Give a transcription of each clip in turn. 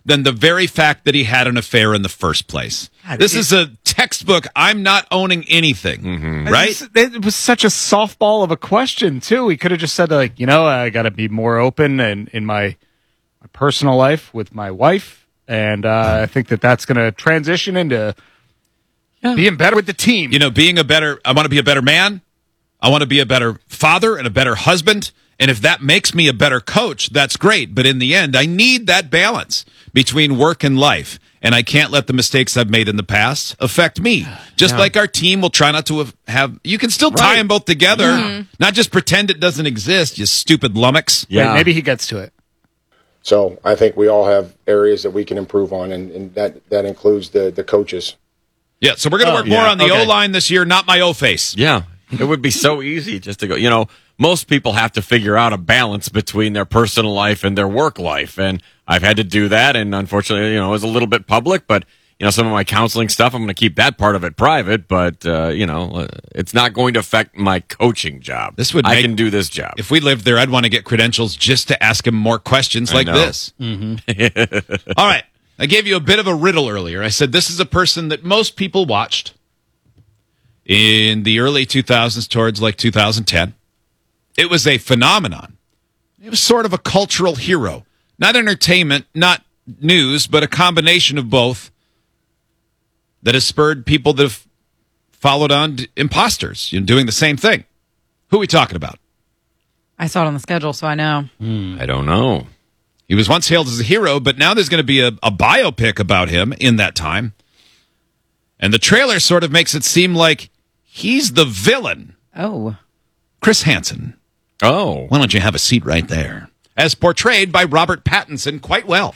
than the very fact that he had an affair in the first place. This is a textbook. I'm not owning anything, right? It was such a softball of a question, too. He could have just said, like, I got to be more open in my personal life with my wife, and I think that's going to transition into being better with the team. I want to be a better man. I want to be a better father and a better husband. And if that makes me a better coach, that's great. But in the end, I need that balance between work and life. And I can't let the mistakes I've made in the past affect me. Just like our team will try not to have you can still tie them both together, not just pretend it doesn't exist, you stupid lummox. Yeah. Maybe he gets to it. So I think we all have areas that we can improve on, and that includes the coaches. Yeah, so we're going to work more on the O-line this year, not my O-face. Yeah, it would be so easy just to go, most people have to figure out a balance between their personal life and their work life. And I've had to do that. And unfortunately, it was a little bit public, but, some of my counseling stuff, I'm going to keep that part of it private. But, it's not going to affect my coaching job. I can do this job. If we lived there, I'd want to get credentials just to ask him more questions like this. Mm-hmm. All right. I gave you a bit of a riddle earlier. I said this is a person that most people watched in the early 2000s towards like 2010. It was a phenomenon. It was sort of a cultural hero. Not entertainment, not news, but a combination of both that has spurred people that have followed on imposters, doing the same thing. Who are we talking about? I saw it on the schedule, so I know. I don't know. He was once hailed as a hero, but now there's going to be a biopic about him in that time. And the trailer sort of makes it seem like he's the villain. Oh. Chris Hansen. Oh. Why don't you have a seat right there? As portrayed by Robert Pattinson quite well.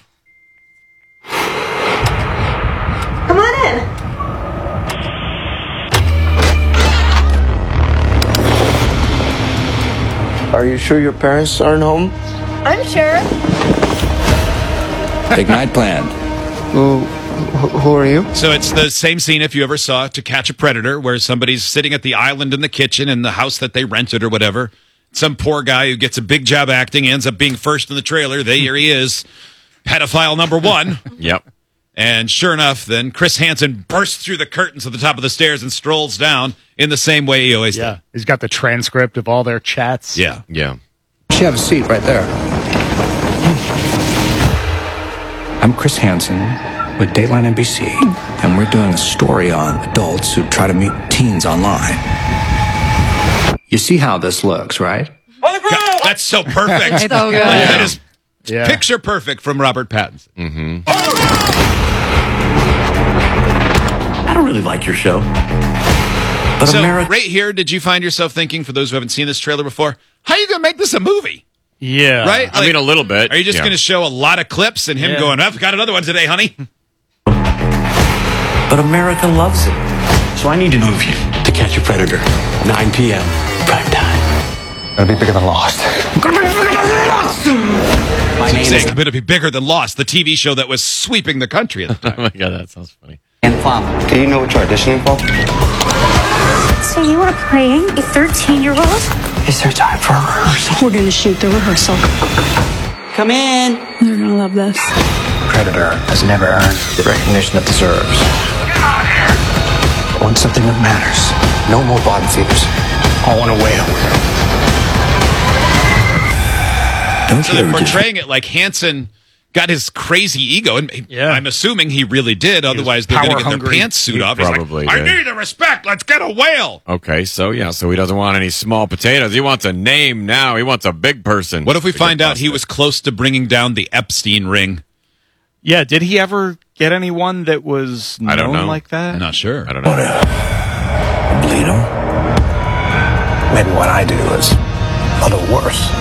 Come on in. Are you sure your parents aren't home? I'm sure. Big night planned. Who are you? So it's the same scene if you ever saw To Catch a Predator, where somebody's sitting at the island in the kitchen in the house that they rented or whatever. Some poor guy who gets a big job acting ends up being first in the trailer. Here he is, pedophile number one. Yep. And sure enough, then Chris Hansen bursts through the curtains at the top of the stairs and strolls down in the same way he always did. He's got the transcript of all their chats. Yeah. Yeah. You have a seat right there. I'm Chris Hansen with Dateline NBC, and we're doing a story on adults who try to meet teens online. You see how this looks, right? God, that's so perfect. It's so good. That is picture perfect from Robert Pattinson. Mm-hmm. I don't really like your show. But So right here, did you find yourself thinking, for those who haven't seen this trailer before, how are you going to make this a movie? Yeah. Right? I mean, a little bit. Are you just going to show a lot of clips and him going, I've got another one today, honey? But America loves it. So I need to move you to Catch a Predator. 9 p.m. prime time. Gonna be bigger than Lost. My name is It's going to be bigger than Lost, the TV show that was sweeping the country at the time. Oh my God, that sounds funny. And Farmer. Do you know what you're auditioning for? So you are playing a 13-year-old? Is there time for a rehearsal? We're going to shoot the rehearsal. Come in. You're going to love this. Predator has never earned the recognition it deserves. I want something that matters. No more bottom feeders. I want a whale. Don't So you they're ever just... portraying it like Hansen got his crazy ego, and I'm assuming he really did. Otherwise, they're going to get their pantsuit off. He's probably like, I did. need the respect. Let's get a whale. Okay, so he doesn't want any small potatoes. He wants a name now. He wants a big person. What if we find out he was close to bringing down the Epstein ring? Yeah, did he ever get anyone that was I don't known know. like that? I'm not sure. I don't know. Bleed him? Maybe what I do is a little worse.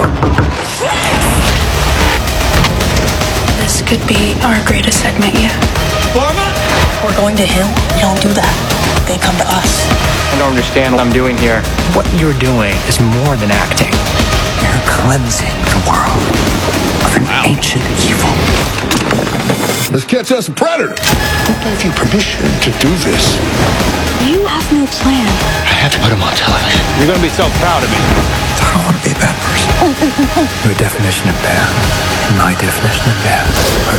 This could be our greatest segment yet. We're going to him. We don't do that. They come to us. I don't understand what I'm doing here. What you're doing is more than acting. You're cleansing the world of an ancient evil. Let's catch us a predator. Who gave you permission to do this? You have no plan. I had to put him on television. You're going to be so proud of me. I don't want to be a bad person. Your definition of bad and my definition of bad